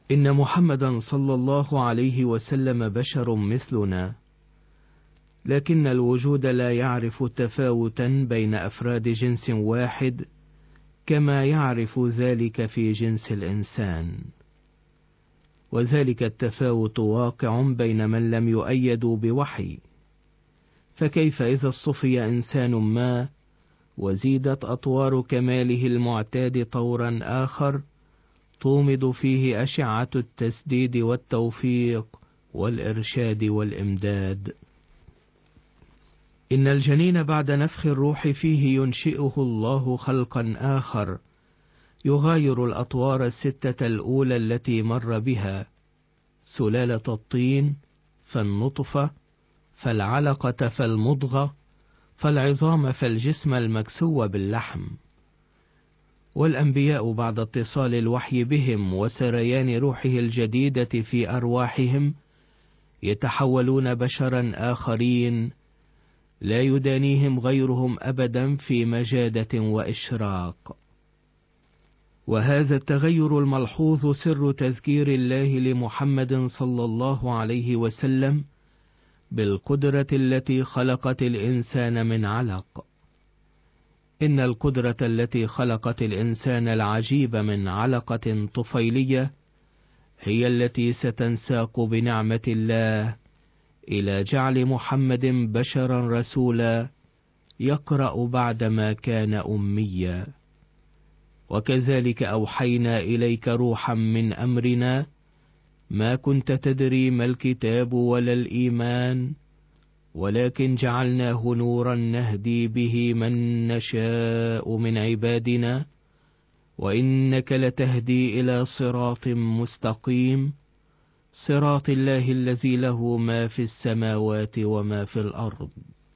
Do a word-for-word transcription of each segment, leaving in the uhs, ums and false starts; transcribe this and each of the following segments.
إن محمدا صلى الله عليه وسلم بشر مثلنا، لكن الوجود لا يعرف تفاوتا بين أفراد جنس واحد كما يعرف ذلك في جنس الإنسان، وذلك التفاوت واقع بين من لم يؤيدوا بوحي. فكيف إذا اصطفي إنسان ما وزيدت أطوار كماله المعتاد طورا آخر تومض فيه أشعة التسديد والتوفيق والإرشاد والإمداد؟ إن الجنين بعد نفخ الروح فيه ينشئه الله خلقا آخر يغاير الأطوار الستة الأولى التي مر بها: سلالة الطين، فالنطفة، فالعلقة، فالمضغة، فالعظام، فالجسم المكسو باللحم. والأنبياء بعد اتصال الوحي بهم وسريان روحه الجديدة في أرواحهم يتحولون بشرا آخرين لا يدانيهم غيرهم أبدا في مجادة وإشراق. وهذا التغير الملحوظ سر تذكير الله لمحمد صلى الله عليه وسلم بالقدرة التي خلقت الإنسان من علق. إن القدرة التي خلقت الإنسان العجيب من علقة طفيلية هي التي ستنساق بنعمة الله إلى جعل محمد بشرا رسولا يقرأ بعدما كان أميا. وكذلك أوحينا إليك روحا من أمرنا ما كنت تدري ما الكتاب ولا الإيمان، ولكن جعلناه نورا نهدي به من نشاء من عبادنا، وإنك لتهدي إلى صراط مستقيم، صراط الله الذي له ما في السماوات وما في الأرض.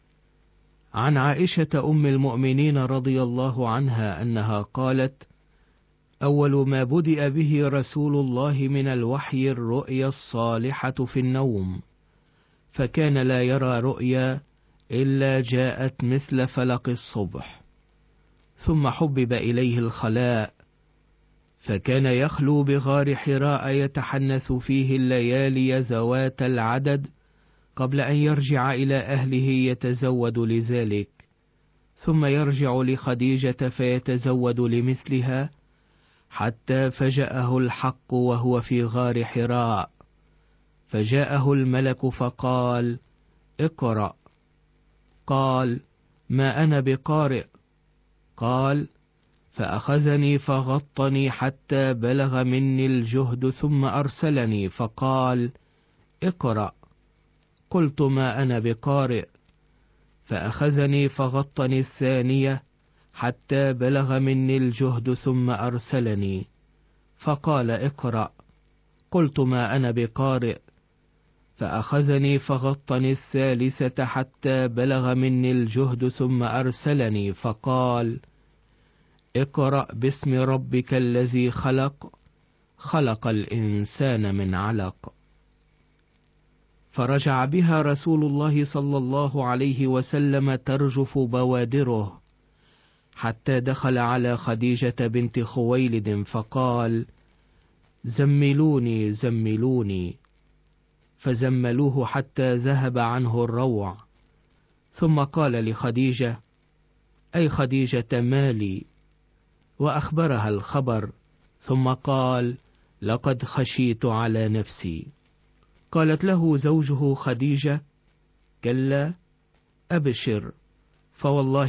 عن عائشة أم المؤمنين رضي الله عنها أنها قالت: أول ما بدأ به رسول الله من الوحي الرؤيا الصالحة في النوم، فكان لا يرى رؤيا إلا جاءت مثل فلق الصبح. ثم حبب إليه الخلاء، فكان يخلو بغار حراء يتحنث فيه الليالي ذوات العدد قبل أن يرجع إلى أهله يتزود لذلك، ثم يرجع لخديجة فيتزود لمثلها، حتى فجأه الحق وهو في غار حراء، فجاءه الملك فقال: اقرأ. قال: ما أنا بقارئ. قال: فأخذني فغطني حتى بلغ مني الجهد ثم أرسلني فقال: اقرأ. قلت: ما أنا بقارئ. فأخذني فغطني الثانية حتى بلغ مني الجهد ثم أرسلني فقال: اقرأ. قلت: ما أنا بقارئ. فأخذني فغطني الثالثة حتى بلغ مني الجهد ثم أرسلني فقال: اقرأ باسم ربك الذي خلق، خلق الإنسان من علق. فرجع بها رسول الله صلى الله عليه وسلم ترجف بوادره، حتى دخل على خديجة بنت خويلد فقال: زملوني زملوني، فزملوه حتى ذهب عنه الروع. ثم قال لخديجة: أي خديجة مالي؟ وأخبرها الخبر، ثم قال: لقد خشيت على نفسي. قالت له زوجه خديجة: كلا، أبشر، فوالله